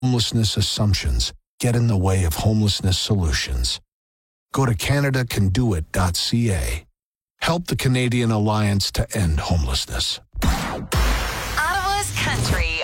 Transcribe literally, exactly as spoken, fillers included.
homelessness assumptions get in the way of homelessness solutions. Go to Canada Can Do It dot C A. Help the Canadian Alliance to End Homelessness. Ottawa's Country